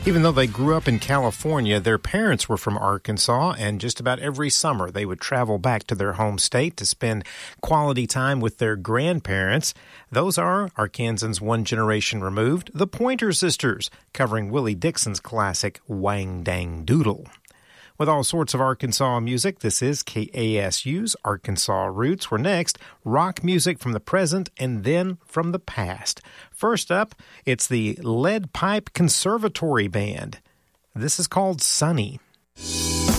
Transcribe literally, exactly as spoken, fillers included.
Even though they grew up in California, their parents were from Arkansas, and just about every summer they would travel back to their home state to spend quality time with their grandparents. Those are Arkansans one generation removed, the Pointer Sisters, covering Willie Dixon's classic Wang Dang Doodle. With all sorts of Arkansas music, this is K A S U's Arkansas Roots. We're next, rock music from the present and then from the past. First up, it's the Lead Pipe Conservatory Band. This is called Sunny.